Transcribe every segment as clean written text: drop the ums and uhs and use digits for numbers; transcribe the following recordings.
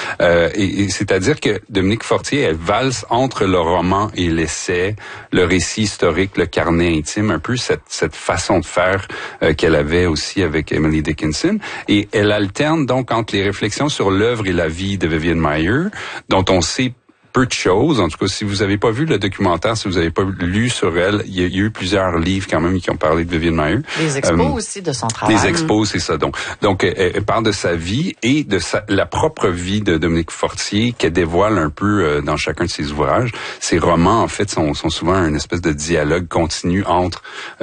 Et c'est-à-dire que Dominique Fortier, elle valse entre le roman et l'essai, le récit historique, le carnet intime, un peu cette façon de faire qu'elle avait aussi avec Emily Dickinson. Et elle alterne donc entre les réflexions sur l'œuvre et la vie de Vivian Maier, dont on sait peu de choses. En tout cas, si vous avez pas vu le documentaire, si vous avez pas lu sur elle, il y a eu plusieurs livres quand même qui ont parlé de Vivian Maier. Les expos aussi de son travail. Les expos, c'est ça. Donc elle parle de sa vie et de la propre vie de Dominique Fortier qu'elle dévoile un peu dans chacun de ses ouvrages. Ses romans, en fait, sont souvent une espèce de dialogue continu entre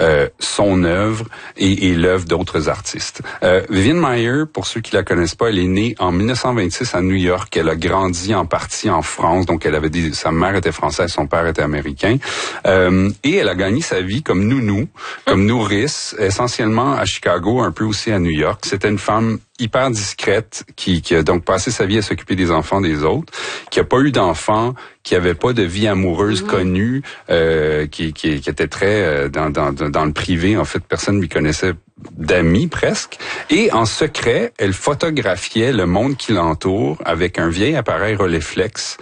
son œuvre et l'œuvre d'autres artistes. Vivian Maier, pour ceux qui la connaissent pas, elle est née en 1926 à New York. Elle a grandi en partie en France, donc elle avait sa mère était française, son père était américain, et elle a gagné sa vie comme nounou, comme nourrice, essentiellement à Chicago, un peu aussi à New York. C'était une femme hyper discrète qui a donc passé sa vie à s'occuper des enfants des autres, qui a pas eu d'enfants, qui avait pas de vie amoureuse connue, qui était très dans le privé. En fait, personne ne lui connaissait d'amis presque. Et en secret, elle photographiait le monde qui l'entoure avec un vieil appareil Rolleiflex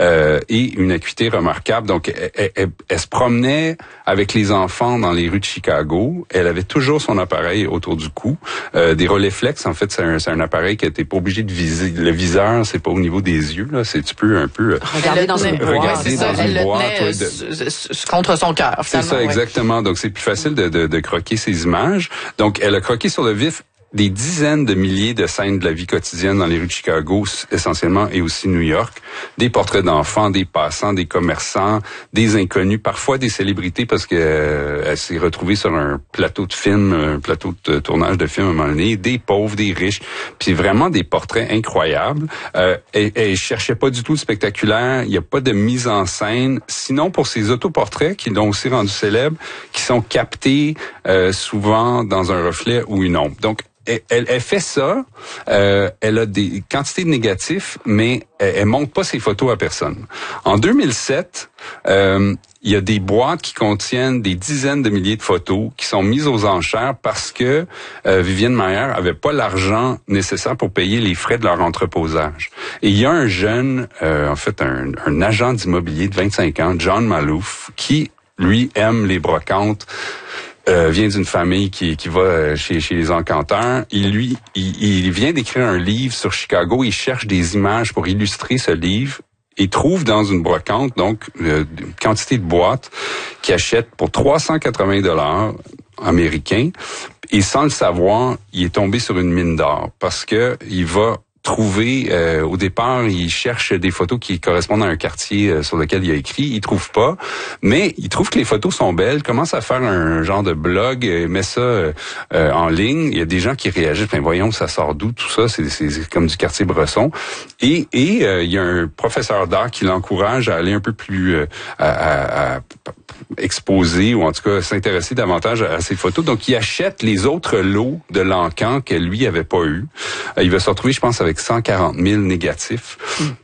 et une acuité remarquable. Donc, elle se promenait avec les enfants dans les rues de Chicago. Elle avait toujours son appareil autour du cou. Des Rolleiflex, en fait, c'est un appareil qui t'es pas obligé de viser. Le viseur, c'est pas au niveau des yeux, là. C'est un peu regarder dans une boîte. Elle contre son cœur. C'est ça, exactement. Donc, c'est plus facile de croquer ces images. Donc, elle a croqué sur le vif des dizaines de milliers de scènes de la vie quotidienne dans les rues de Chicago, essentiellement, et aussi New York. Des portraits d'enfants, des passants, des commerçants, des inconnus, parfois des célébrités, parce que elle s'est retrouvée sur un plateau de film, un plateau de tournage de film à un moment donné, des pauvres, des riches, puis vraiment des portraits incroyables. Elle cherchait pas du tout le spectaculaire, il y a pas de mise en scène, sinon pour ses autoportraits, qui l'ont aussi rendu célèbre, qui sont captés souvent dans un reflet ou une ombre. Donc, elle fait ça, elle a des quantités de négatifs, mais elle montre pas ses photos à personne. En 2007, il y a des boîtes qui contiennent des dizaines de milliers de photos qui sont mises aux enchères parce que Vivian Maier avait pas l'argent nécessaire pour payer les frais de leur entreposage. Et il y a un jeune, en fait un agent d'immobilier de 25 ans, John Malouf, qui, lui, aime les brocantes, vient d'une famille qui va chez les encanteurs. Il vient d'écrire un livre sur Chicago. Il cherche des images pour illustrer ce livre. Il trouve dans une brocante, donc, une quantité de boîtes qu'il achète pour 380 $ américains. Et sans le savoir, il est tombé sur une mine d'or parce que il va trouver, au départ, il cherche des photos qui correspondent à un quartier sur lequel il a écrit. Il trouve pas, mais il trouve que les photos sont belles, commence à faire un genre de blog, met ça en ligne. Il y a des gens qui réagissent, ben voyons, ça sort d'où tout ça? C'est comme du quartier Bresson. Et il y a un professeur d'art qui l'encourage à aller un peu plus à exposer ou en tout cas s'intéresser davantage à ces photos. Donc, il achète les autres lots de l'encan que lui avait pas eu. Il va se retrouver, je pense, avec 140 000 négatifs.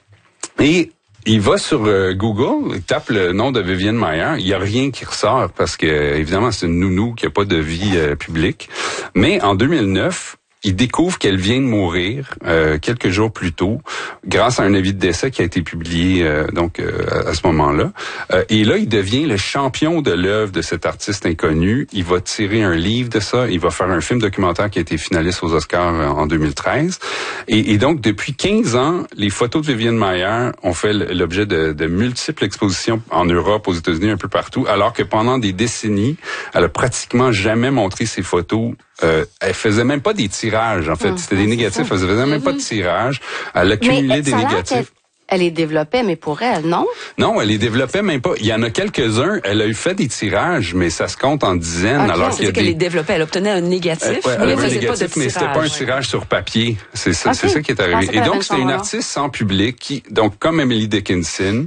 Et il va sur Google, il tape le nom de Vivian Maier. Il y a rien qui ressort parce que, évidemment, c'est une nounou qui a pas de vie publique. Mais en 2009, il découvre qu'elle vient de mourir quelques jours plus tôt, grâce à un avis de décès qui a été publié à ce moment-là. Et là, il devient le champion de l'œuvre de cet artiste inconnu. Il va tirer un livre de ça. Il va faire un film documentaire qui a été finaliste aux Oscars en 2013. Et donc, depuis 15 ans, les photos de Vivian Maier ont fait l'objet de multiples expositions en Europe, aux États-Unis, un peu partout, alors que pendant des décennies, elle a pratiquement jamais montré ses photos. Elle faisait même pas des tirages, en fait. C'était des négatifs. Elle faisait même pas de tirage. Elle accumulait des négatifs. Elle les développait, mais pour elle, non? Non, elle les développait même pas. Il y en a quelques-uns. Elle a eu fait des tirages, mais ça se compte en dizaines. Okay, alors c'est qu'elle les développait. Elle obtenait un négatif, mais elle faisait pas de tirage. Mais c'était pas un tirage sur papier. C'est ça, c'est ça qui est arrivé. Et donc, c'était une artiste sans public qui, donc, comme Emily Dickinson,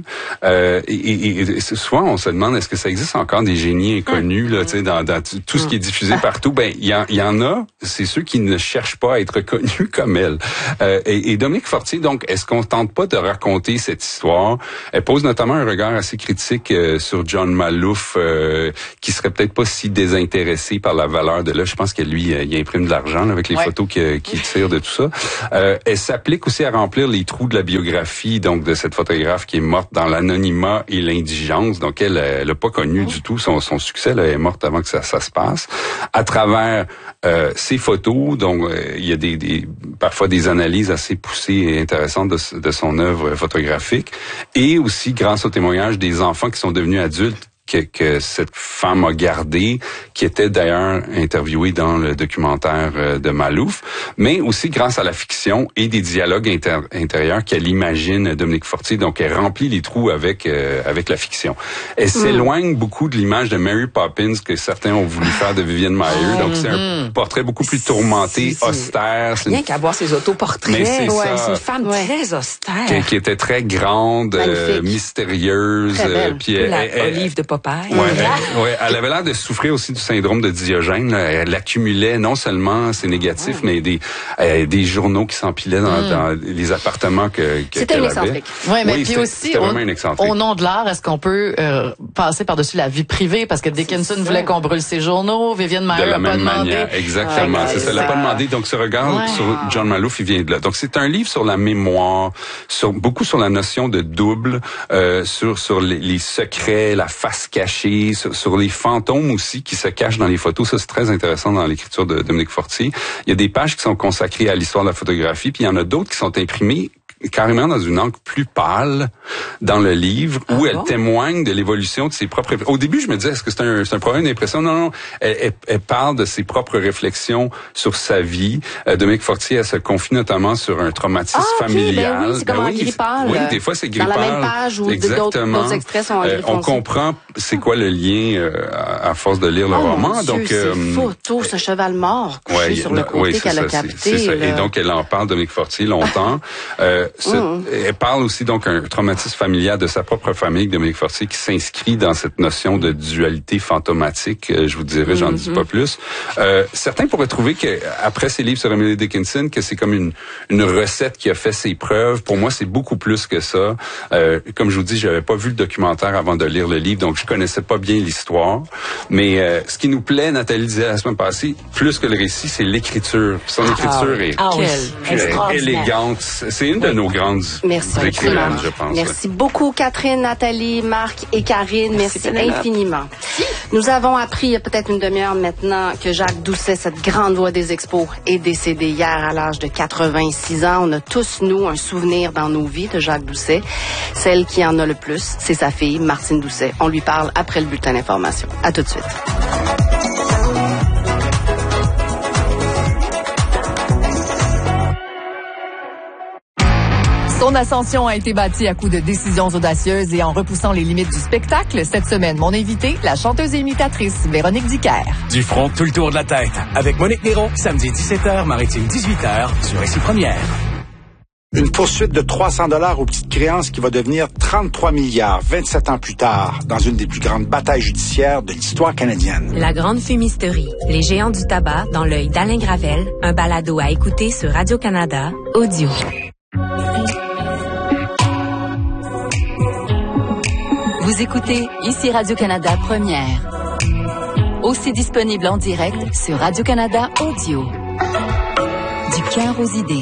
et souvent, on se demande, est-ce que ça existe encore des génies inconnus, là, tu sais, dans tout ce qui est diffusé partout? Ben, il y en a. C'est ceux qui ne cherchent pas à être connus comme elle. Et Dominique Fortier, donc, est-ce qu'on tente pas de raconter raconter cette histoire. Elle pose notamment un regard assez critique sur John Maloof, qui serait peut-être pas si désintéressé par la valeur de l'œuvre. Je pense que lui, il imprime de l'argent là, avec les photos qu'il tire de tout ça. Elle s'applique aussi à remplir les trous de la biographie donc de cette photographe qui est morte dans l'anonymat et l'indigence. Donc elle a pas connu du tout son succès. Là, elle est morte avant que ça se passe. À travers ses photos, donc il y a parfois des analyses assez poussées et intéressantes de son œuvre photographique, et aussi grâce au témoignage des enfants qui sont devenus adultes que cette femme a gardé, qui était d'ailleurs interviewée dans le documentaire de Maloof, mais aussi grâce à la fiction et des dialogues intérieurs qu'elle imagine Dominique Fortier. Donc, elle remplit les trous avec la fiction. Elle s'éloigne beaucoup de l'image de Mary Poppins que certains ont voulu faire de Vivienne Maier. Donc, c'est un portrait beaucoup plus tourmenté, austère. Rien qu'à voir ses autoportraits. C'est une femme très austère. Qui était très grande, mystérieuse. Puis Olive de Popeye. Elle avait l'air de souffrir aussi du syndrome de Diogène. Là. Elle accumulait non seulement ses négatifs, mais des journaux qui s'empilaient dans les appartements c'était une excentrique. Mais puis aussi, au nom de l'art, est-ce qu'on peut passer par-dessus la vie privée? Parce que Dickinson voulait qu'on brûle ses journaux, Vivienne Maier de la même pas demandé. manière, exactement. C'est ça, elle l'a pas demandé. Donc, ce regard sur John Maloof, il vient de là. Donc, c'est un livre sur la mémoire, beaucoup sur la notion de double, sur les secrets, la face cachée, sur les fantômes aussi qui se cachent dans les photos. Ça, c'est très intéressant dans l'écriture de Dominique Fortier. Il y a des pages qui sont consacrées à l'histoire de la photographie, puis il y en a d'autres qui sont imprimées carrément dans une encre plus pâle dans le livre, où elle témoigne de l'évolution de ses propres... Au début, je me disais, est-ce que c'est un problème d'impression? Non. Elle parle de ses propres réflexions sur sa vie. Dominique Fortier, elle se confie notamment sur un traumatisme familial. C'est comme en gris pâle. Oui, des fois, c'est gris pâle. Dans la même page où d'autres extraits sont en gris foncé. On comprend c'est quoi le lien à force de lire le roman. Mon Dieu, donc, ces photos, ce cheval mort couché sur le côté qu'elle a capté. C'est ça. Et donc, elle en parle, Dominique Fortier, longtemps. Elle parle aussi donc un traumatisme familial de sa propre famille, Dominique Fortier, qui s'inscrit dans cette notion de dualité fantomatique. Je vous dirais, j'en dis pas plus. Certains pourraient trouver que après ses livres sur Emily Dickinson, que c'est comme une recette qui a fait ses preuves. Pour moi, c'est beaucoup plus que ça. Comme je vous dis, j'avais pas vu le documentaire avant de lire le livre, donc je connaissais pas bien l'histoire. Mais ce qui nous plaît, Nathalie disait la semaine passée, plus que le récit, c'est l'écriture. Son écriture est élégante. C'est une de nos grandes écrivaines, je pense. Merci beaucoup, Catherine, Nathalie, Marc et Karine. Merci infiniment. Nous avons appris il y a peut-être une demi-heure maintenant que Jacques Doucet, cette grande voix des expos, est décédé hier à l'âge de 86 ans. On a tous, nous, un souvenir dans nos vies de Jacques Doucet. Celle qui en a le plus, c'est sa fille, Martine Doucet. On lui parle après le bulletin d'information. À tout de suite. Son ascension a été bâtie à coups de décisions audacieuses et en repoussant les limites du spectacle. Cette semaine, mon invitée, la chanteuse et imitatrice Véronique Dicker. Du front, tout le tour de la tête. Avec Monique Néron, samedi 17h, Maritime 18h, sur Ici Première. Une poursuite de 300 $ aux petites créances qui va devenir 33 milliards 27 ans plus tard dans une des plus grandes batailles judiciaires de l'histoire canadienne. La grande fumisterie, les géants du tabac dans l'œil d'Alain Gravel, un balado à écouter sur Radio-Canada, audio. Vous écoutez Ici Radio-Canada Première. Aussi disponible en direct sur Radio-Canada Audio. Du cœur aux idées.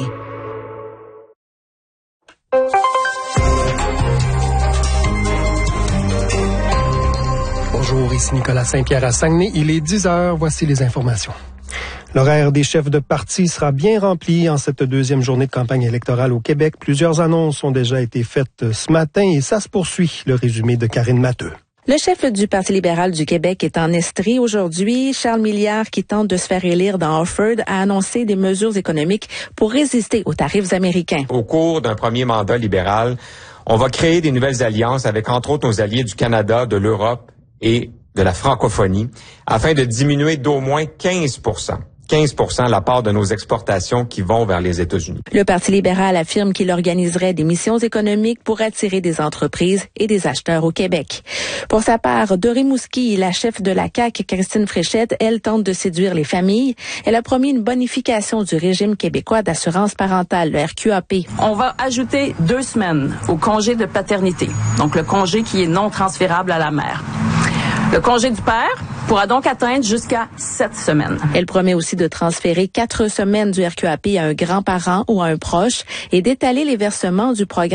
Bonjour, ici Nicolas Saint-Pierre à Saguenay. Il est 10h, voici les informations. L'horaire des chefs de parti sera bien rempli en cette deuxième journée de campagne électorale au Québec. Plusieurs annonces ont déjà été faites ce matin et ça se poursuit. Le résumé de Karine Matteux. Le chef du Parti libéral du Québec est en Estrie aujourd'hui. Charles Milliard, qui tente de se faire élire dans Orford, a annoncé des mesures économiques pour résister aux tarifs américains. Au cours d'un premier mandat libéral, on va créer des nouvelles alliances avec, entre autres, nos alliés du Canada, de l'Europe et de la francophonie, afin de diminuer d'au moins 15% 15% la part de nos exportations qui vont vers les États-Unis. Le Parti libéral affirme qu'il organiserait des missions économiques pour attirer des entreprises et des acheteurs au Québec. Pour sa part, de Rimouski, la chef de la CAQ, Christine Fréchette, elle tente de séduire les familles. Elle a promis une bonification du régime québécois d'assurance parentale, le RQAP. On va ajouter 2 semaines au congé de paternité, donc le congé qui est non transférable à la mère. Le congé du père pourra donc atteindre jusqu'à 7 semaines. Elle promet aussi de transférer 4 semaines du RQAP à un grand-parent ou à un proche et d'étaler les versements du programme